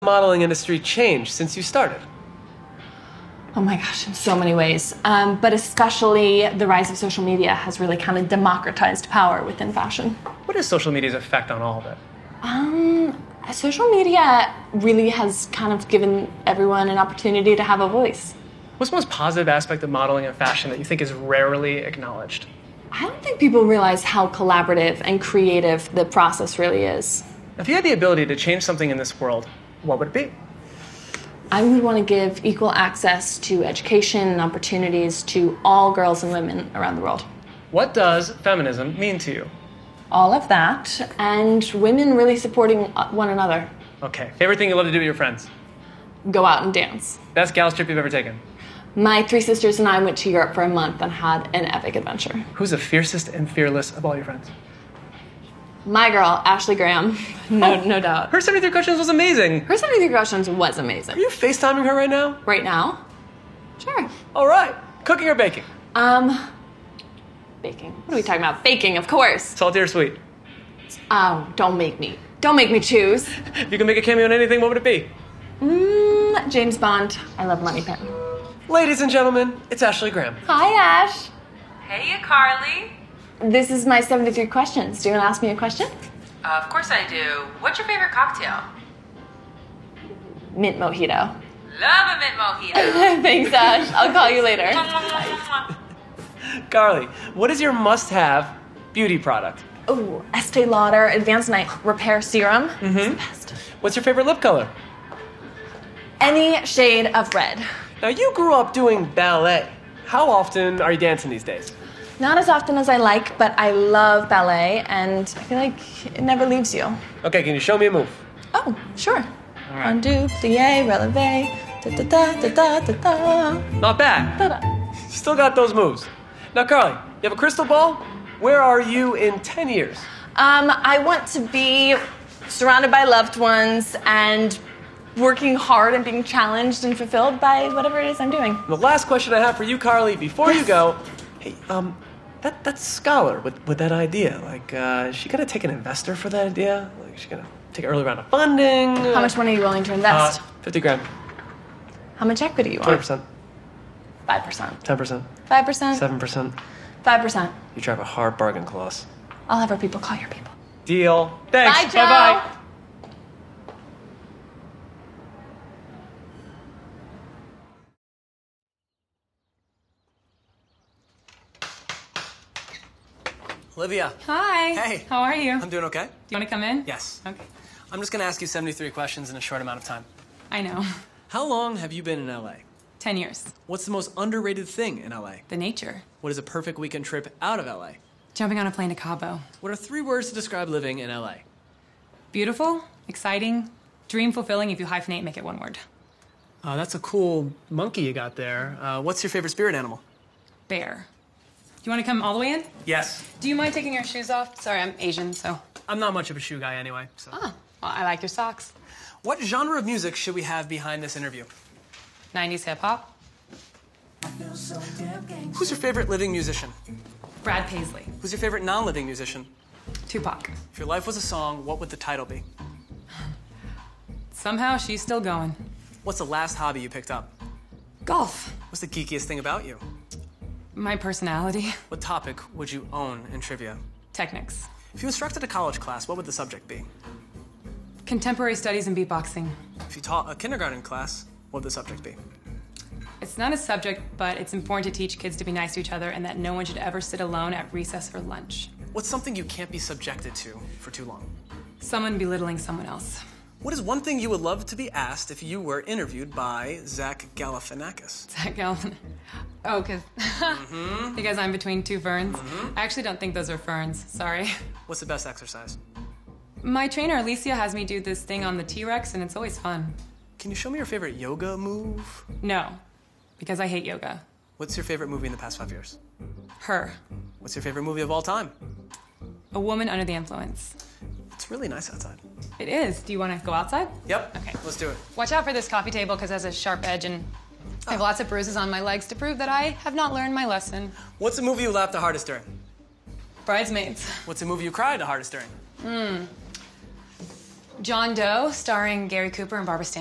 modeling industry changed since you started? Oh my gosh, in so many ways. But especially the rise of social media has really kind of democratized power within fashion. What is social media's effect on all of it? Social media really has kind of given everyone an opportunity to have a voice. What's the most positive aspect of modeling and fashion that you think is rarely acknowledged? I don't think people realize how collaborative and creative the process really is. If you had the ability to change something in this world, what would it be? I would want to give equal access to education and opportunities to all girls and women around the world. What does feminism mean to you? All of that, and women really supporting one another. Okay, favorite thing you love to do with your friends? Go out and dance. Best gals trip you've ever taken? My 3 sisters and I went to Europe for a month and had an epic adventure. Who's the fiercest and fearless of all your friends? My girl, Ashley Graham. No doubt. Her 73 Questions was amazing. Her 73 Questions was amazing. Are you FaceTiming her right now? Right now? Sure. All right. Cooking or baking? Baking. What are we talking about? Baking, of course. Salty or sweet? Oh, don't make me choose. If you could make a cameo in anything, what would it be? James Bond. I love Moneypen. Ladies and gentlemen, it's Ashley Graham. Hi, Ash. Hey, Carly. This is my 73 questions. Do you want to ask me a question? Of course I do. What's your favorite cocktail? Mint mojito. Love a mint mojito. Thanks, Ash. I'll call you later. Carly, what is your must-have beauty product? Oh, Estee Lauder Advanced Night Repair Serum. It's the best. What's your favorite lip color? Any shade of red. Now, you grew up doing ballet. How often are you dancing these days? Not as often as I like, but I love ballet, and I feel like it never leaves you. Okay, can you show me a move? Oh, sure. All right. Undo, plie, releve, da-da-da-da-da-da-da. Not bad. Da-da. Still got those moves. Now, Carly, you have a crystal ball? Where are you in 10 years? I want to be surrounded by loved ones and working hard and being challenged and fulfilled by whatever it is I'm doing. The last question I have for you, Carly, before you go, hey, that scholar with that idea, like, is she gonna take an investor for that idea? Like, is she gonna take an early round of funding? How much money are you willing to invest? 50 grand. How much equity you want? 20%. 5%. 10%. 5%. 7%. 5%. You drive a hard bargain clause. I'll have our people call your people. Deal. Thanks. Bye, Joe. Bye-bye. Olivia. Hi. Hey. How are you? I'm doing okay. Do you want to come in? Yes. Okay. I'm just gonna ask you 73 questions in a short amount of time. I know. How long have you been in LA? 10 years. What's the most underrated thing in LA? The nature. What is a perfect weekend trip out of LA? Jumping on a plane to Cabo. What are 3 words to describe living in LA? Beautiful, exciting, dream fulfilling. If you hyphenate, make it 1 word. That's a cool monkey you got there. What's your favorite spirit animal? Bear. Do you want to come all the way in? Yes. Do you mind taking your shoes off? Sorry, I'm Asian, so. I'm not much of a shoe guy anyway, so. Ah, well, I like your socks. What genre of music should we have behind this interview? 90s hip hop. Who's your favorite living musician? Brad Paisley. Who's your favorite non-living musician? Tupac. If your life was a song, what would the title be? Somehow she's still going. What's the last hobby you picked up? Golf. What's the geekiest thing about you? My personality. What topic would you own in trivia? Technics. If you instructed a college class, what would the subject be? Contemporary studies and beatboxing. If you taught a kindergarten class, what would the subject be? It's not a subject, but it's important to teach kids to be nice to each other and that no one should ever sit alone at recess or lunch. What's something you can't be subjected to for too long? Someone belittling someone else. What is one thing you would love to be asked if you were interviewed by Zach Galifianakis? Zach Galvin. Oh, because I'm between 2 ferns. I actually don't think those are ferns. Sorry. What's the best exercise? My trainer, Alicia, has me do this thing on the T-Rex, and it's always fun. Can you show me your favorite yoga move? No, because I hate yoga. What's your favorite movie in the past 5 years? Her. What's your favorite movie of all time? A Woman Under the Influence. It's really nice outside. It is. Do you want to go outside? Yep. Okay. Let's do it. Watch out for this coffee table because it has a sharp edge and I have lots of bruises on my legs to prove that I have not learned my lesson. What's the movie you laughed the hardest during? Bridesmaids. What's the movie you cried the hardest during? John Doe, starring Gary Cooper and Barbara Stanwyck.